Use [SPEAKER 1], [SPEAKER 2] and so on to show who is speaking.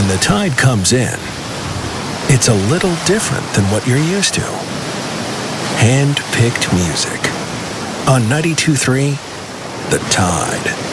[SPEAKER 1] When the tide comes in, it's a little different than what you're used to. Hand-picked music. On 92.3, The Tide.